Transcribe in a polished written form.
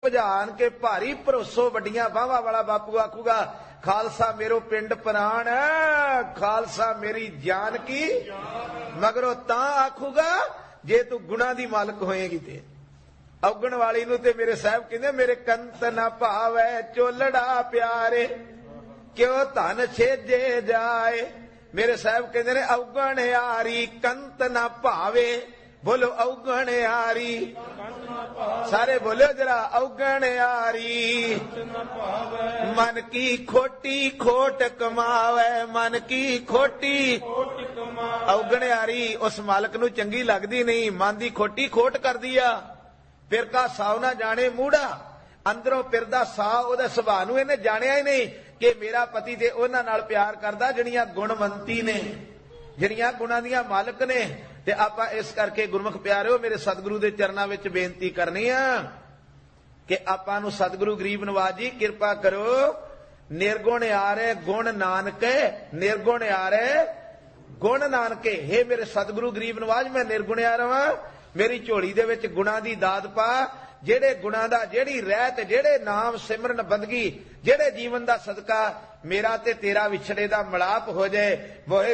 ਭਜਾਨ ਕੇ ਭਾਰੀ ਭਰੋਸੋ ਵੱਡੀਆਂ ਬਾਹਾਂ ਵਾਲਾ ਬਾਪੂ ਆਖੂਗਾ ਖਾਲਸਾ मेरो पिंड प्राण खालसा मेरी जान की मगरों तां आखूगा जे तू गुणा दी मालक होएगी ते औगण वाली नूं ते मेरे साहब कहंदे मेरे कंत ना भावै चोलड़ा प्यारे क्यों धन छेजे जाए। मेरे साहब कहंदे ने औगण यारी कंत ना भावे बोलो औगण यारी सारे बोलो जरा औगण यारी मन की खोटी खोट कमावे मन की खोटी औगण यारी उस मालक नूं चंगी लगदी नहीं मन दी खोटी खोट करदी आ। फिर का साव ना जाने मूड़ा अंदरों फिरदा साव ओदे सुभाਅ नूं इहने जाणिया ही नहीं कि मेरा पति ते उहनां नाल प्यार करदा जिहड़ियां गुणवंती ने जिहड़ियां गुणां दीयां मालक ने। ते आपां इस करके गुरमुख प्यारिओ मेरे सतगुरु दे चरनां विच बेनती करनी आ कि आपां नूं सतगुरु गरीब नवाज जी किरपा करो निर्गुण यारे गुण नानके निर्गुण यारे गुण नानके। हे मेरे सतगुरु गरीब नवाज मैं निर्गुण यार वां मेरी झोली दे विच गुणां दी दात पा जेड़े गुणां दा जेड़ी रहत जेड़े नाम सिमरन बंदगी जेड़े जीवन दा सदका मेरा ते तेरा विछड़े दा मिलाप हो जाए। वोहे